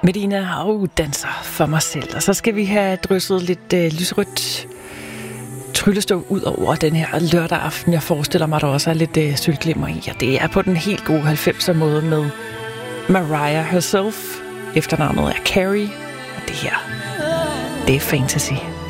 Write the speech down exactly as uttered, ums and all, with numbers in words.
Medina og danser for mig selv. Og så skal vi have drysset lidt øh, lysrødt tryllestøv ud over den her lørdag aften. Jeg forestiller mig, at der også er lidt øh, sølvglimmer i. Og det er på den helt gode halvfemser måde med Mariah herself. Efternavnet er Carrie. Og det her, det er fantasy.